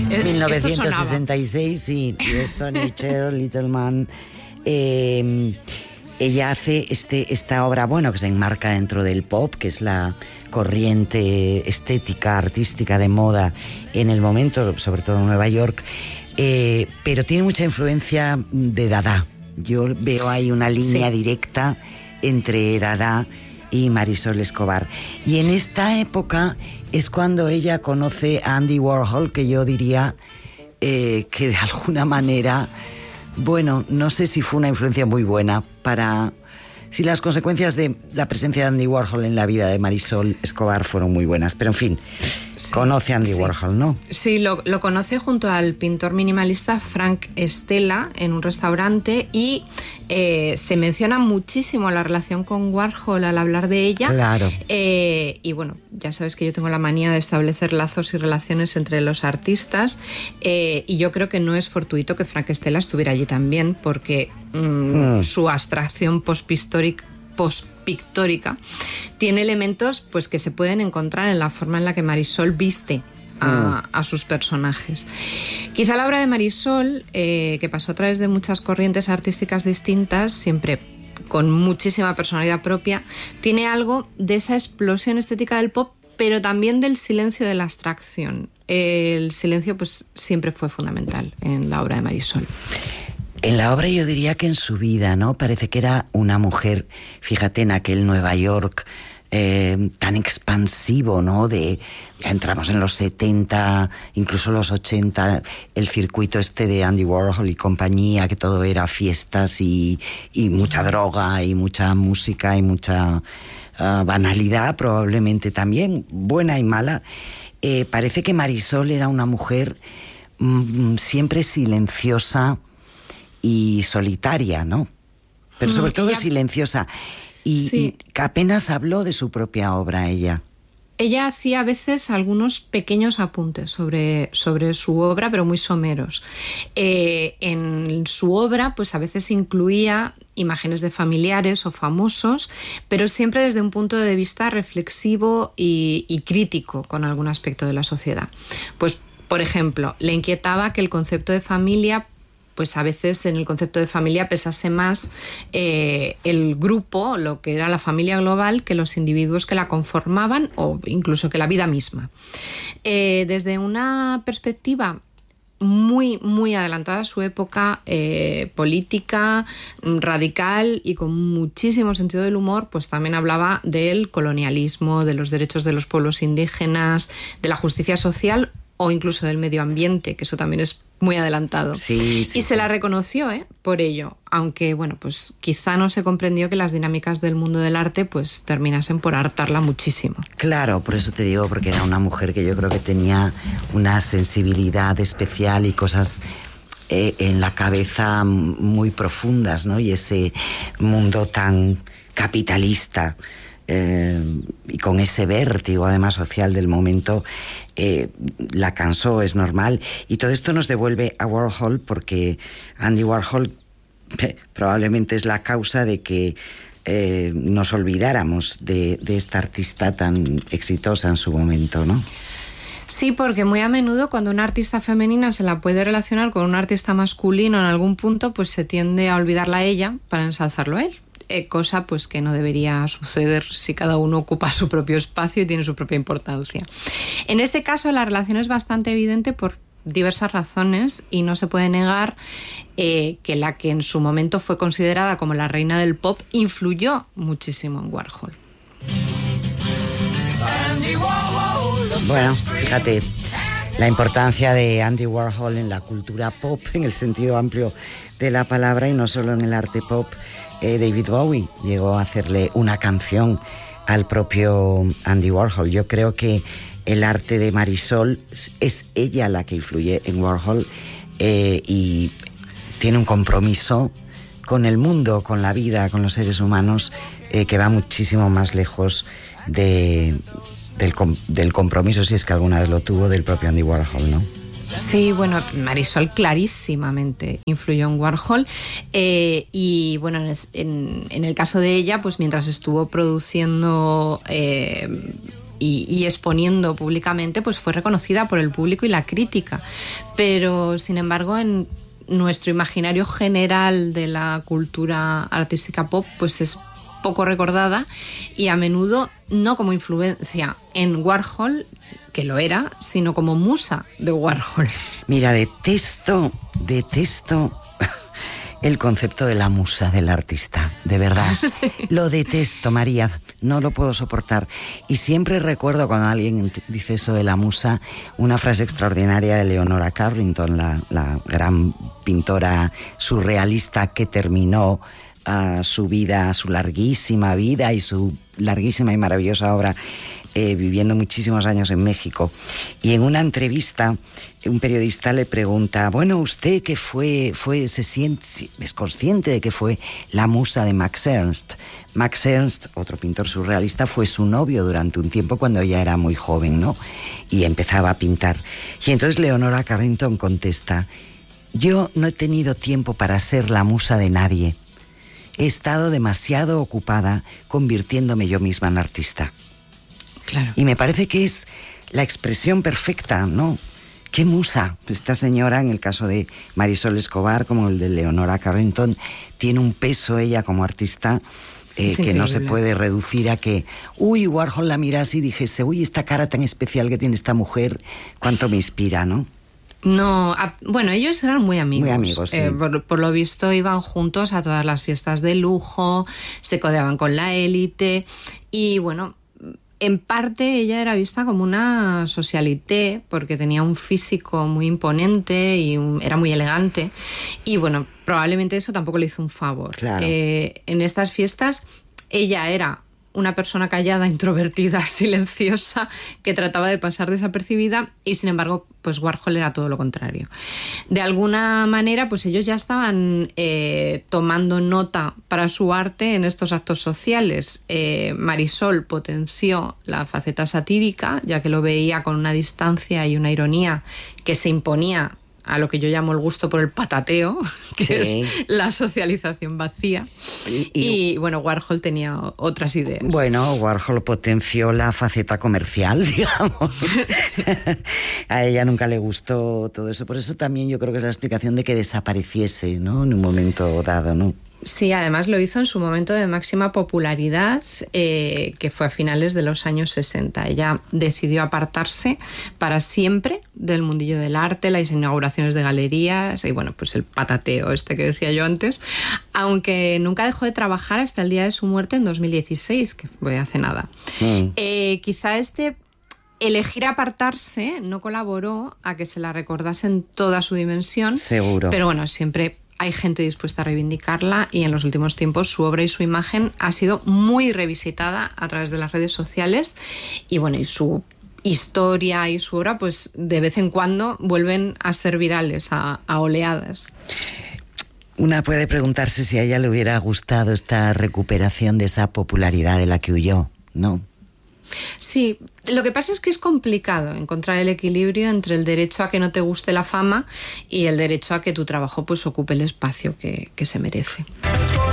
1966, sí, de Sonny Cher, Little Man. Ella hace esta obra, bueno, que se enmarca dentro del pop, que es la corriente estética, artística de moda en el momento, sobre todo en Nueva York, pero tiene mucha influencia de Dada. Yo veo ahí una línea directa entre Dada y Marisol Escobar. Y en esta época es cuando ella conoce a Andy Warhol, que yo diría que de alguna manera, bueno, no sé si fue una influencia muy buena para... Si las consecuencias de la presencia de Andy Warhol en la vida de Marisol Escobar fueron muy buenas, pero en fin, conoce a Andy Warhol, ¿no? Sí, lo conoce junto al pintor minimalista Frank Stella en un restaurante y se menciona muchísimo la relación con Warhol al hablar de ella. Claro. Y bueno, ya sabes que yo tengo la manía de establecer lazos y relaciones entre los artistas y yo creo que no es fortuito que Frank Stella estuviera allí también porque su abstracción pospictórica tiene elementos pues que se pueden encontrar en la forma en la que Marisol viste a sus personajes. Quizá la obra de Marisol, que pasó a través de muchas corrientes artísticas distintas, siempre con muchísima personalidad propia, tiene algo de esa explosión estética del pop, pero también del silencio de la abstracción. El silencio pues siempre fue fundamental en la obra de Marisol. En la obra yo diría que en su vida, ¿no? Parece que era una mujer, fíjate, en aquel Nueva York tan expansivo, ¿no? Ya entramos en los 70, incluso los 80, el circuito de Andy Warhol y compañía, que todo era fiestas y mucha droga y mucha música y mucha banalidad probablemente también, buena y mala. Parece que Marisol era una mujer siempre silenciosa y solitaria, ¿no? Pero sobre todo silenciosa. Y que apenas habló de su propia obra ella. Ella hacía a veces algunos pequeños apuntes sobre su obra, pero muy someros. En su obra, pues a veces incluía imágenes de familiares o famosos, pero siempre desde un punto de vista reflexivo y crítico con algún aspecto de la sociedad. Pues, por ejemplo, le inquietaba que el concepto de familia, pues a veces en el concepto de familia pesase más el grupo, lo que era la familia global, que los individuos que la conformaban o incluso que la vida misma. Desde una perspectiva muy, muy adelantada a su época, política, radical y con muchísimo sentido del humor, pues también hablaba del colonialismo, de los derechos de los pueblos indígenas, de la justicia social o incluso del medio ambiente, que eso también es muy adelantado. Sí, y se la reconoció por ello, aunque bueno, pues quizá no se comprendió que las dinámicas del mundo del arte pues terminasen por hartarla muchísimo. Claro, por eso te digo, porque era una mujer que yo creo que tenía una sensibilidad especial y cosas en la cabeza muy profundas, ¿no? Y ese mundo tan capitalista y con ese vértigo además social del momento la cansó, es normal. Y todo esto nos devuelve a Warhol, porque Andy Warhol probablemente es la causa de que nos olvidáramos de esta artista tan exitosa en su momento, ¿no? Sí, porque muy a menudo cuando una artista femenina se la puede relacionar con un artista masculino en algún punto, pues se tiende a olvidarla a ella para ensalzarlo a él. Cosa pues que no debería suceder si cada uno ocupa su propio espacio y tiene su propia importancia. En este caso la relación es bastante evidente por diversas razones y no se puede negar que la que en su momento fue considerada como la reina del pop influyó muchísimo en Warhol. Bueno, fíjate, la importancia de Andy Warhol en la cultura pop, en el sentido amplio de la palabra y no solo en el arte pop. David Bowie llegó a hacerle una canción al propio Andy Warhol. Yo creo que el arte de Marisol es ella la que influye en Warhol y tiene un compromiso con el mundo, con la vida, con los seres humanos que va muchísimo más lejos del compromiso, si es que alguna vez lo tuvo, del propio Andy Warhol, ¿no? Sí, bueno, Marisol clarísimamente influyó en Warhol y bueno, en el caso de ella, pues mientras estuvo produciendo y exponiendo públicamente, pues fue reconocida por el público y la crítica. Pero, sin embargo, en nuestro imaginario general de la cultura artística pop, pues es poco recordada y a menudo no como influencia en Warhol, que lo era, sino como musa de Warhol. Mira, detesto el concepto de la musa del artista, de verdad. Sí. Lo detesto, María, no lo puedo soportar. Y siempre recuerdo cuando alguien dice eso de la musa, una frase extraordinaria de Leonora Carrington, la gran pintora surrealista que terminó su vida, su larguísima vida y su larguísima y maravillosa obra viviendo muchísimos años en México. Y en una entrevista, un periodista le pregunta, bueno, ¿usted qué es consciente de que fue la musa de Max Ernst? Max Ernst, otro pintor surrealista, fue su novio durante un tiempo cuando ella era muy joven, ¿no? Y empezaba a pintar. Y entonces Leonora Carrington contesta, yo no he tenido tiempo para ser la musa de nadie. He estado demasiado ocupada convirtiéndome yo misma en artista. Claro. Y me parece que es la expresión perfecta, ¿no? ¡Qué musa! Esta señora, en el caso de Marisol Escobar, como el de Leonora Carrington, tiene un peso ella como artista que no se puede reducir a que, Warhol la mirase y dijese, esta cara tan especial que tiene esta mujer, cuánto me inspira, ¿no? No, bueno, ellos eran muy amigos. Muy amigos, sí. Por lo visto iban juntos a todas las fiestas de lujo, se codeaban con la élite y bueno, en parte ella era vista como una socialité porque tenía un físico muy imponente y era muy elegante y bueno, probablemente eso tampoco le hizo un favor. Claro. En estas fiestas ella era una persona callada, introvertida, silenciosa, que trataba de pasar desapercibida y sin embargo, pues Warhol era todo lo contrario. De alguna manera, pues ellos ya estaban tomando nota para su arte en estos actos sociales. Marisol potenció la faceta satírica, ya que lo veía con una distancia y una ironía que se imponía a lo que yo llamo el gusto por el patateo, que sí, es la socialización vacía. Y bueno, Warhol tenía otras ideas. Bueno, Warhol potenció la faceta comercial, digamos. Sí. A ella nunca le gustó todo eso. Por eso también yo creo que es la explicación de que desapareciese, ¿no? En un momento dado, ¿no? Sí, además lo hizo en su momento de máxima popularidad, que fue a finales de los años 60. Ella decidió apartarse para siempre del mundillo del arte, las inauguraciones de galerías y bueno, pues el patateo que decía yo antes, aunque nunca dejó de trabajar hasta el día de su muerte en 2016, que fue hace nada. Quizá elegir apartarse no colaboró a que se la recordase en toda su dimensión. Seguro. Pero bueno, siempre hay gente dispuesta a reivindicarla y en los últimos tiempos su obra y su imagen ha sido muy revisitada a través de las redes sociales y bueno, y su historia y su obra pues de vez en cuando vuelven a ser virales a oleadas. Una puede preguntarse si a ella le hubiera gustado esta recuperación de esa popularidad de la que huyó, ¿no? Sí, lo que pasa es que es complicado encontrar el equilibrio entre el derecho a que no te guste la fama y el derecho a que tu trabajo pues ocupe el espacio que se merece.